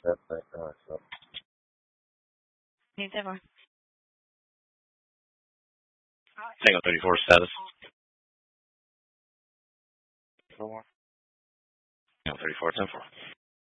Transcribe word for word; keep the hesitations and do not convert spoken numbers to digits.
That's right. All right. So, Need that one. Tango thirty-four status. four. Tango thirty-four ten four.